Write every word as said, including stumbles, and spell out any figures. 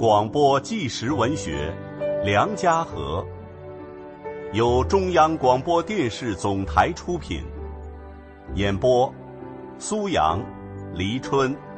广播纪实文学《梁家河》，由中央广播电视总台出品，演播：苏阳、黎春。